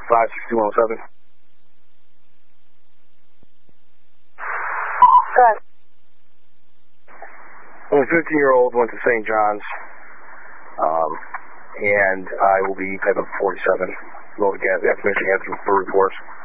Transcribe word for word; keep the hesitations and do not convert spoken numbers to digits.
five six two one seven. Good. I'm a fifteen-year-old, went to Saint John's, um, and I will be type of forty-seven. Low to gas, estimation answer for reports.